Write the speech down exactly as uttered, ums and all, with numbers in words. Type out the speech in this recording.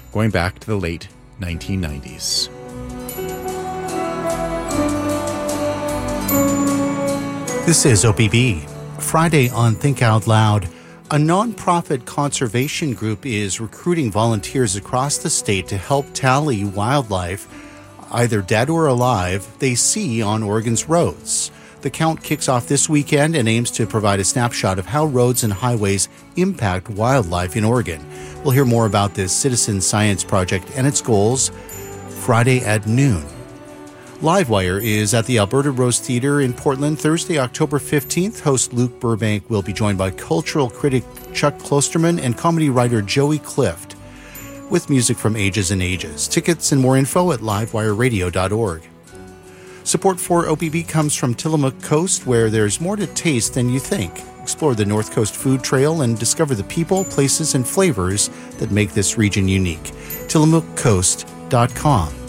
going back to the late nineteen nineties. This is O P B. Friday on Think Out Loud. A nonprofit conservation group is recruiting volunteers across the state to help tally wildlife, either dead or alive, they see on Oregon's roads. The count kicks off this weekend and aims to provide a snapshot of how roads and highways impact wildlife in Oregon. We'll hear more about this citizen science project and its goals Friday at noon. Livewire is at the Alberta Rose Theatre in Portland Thursday, October fifteenth. Host Luke Burbank will be joined by cultural critic Chuck Klosterman and comedy writer Joey Clift with music from ages and ages. Tickets and more info at livewire radio dot org. Support for O P B comes from Tillamook Coast, where there's more to taste than you think. Explore the North Coast Food Trail and discover the people, places, and flavors that make this region unique. tillamook coast dot com.